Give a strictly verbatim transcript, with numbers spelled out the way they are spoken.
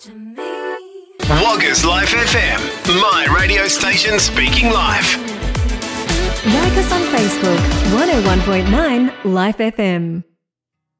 Woggers Life F M, my radio station speaking live. Like us on Facebook, one oh one point nine Life F M.